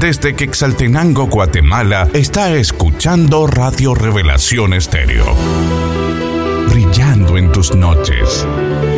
desde Quetzaltenango, Guatemala, está escuchando Radio Revelación Estéreo. Brillando en tus noches.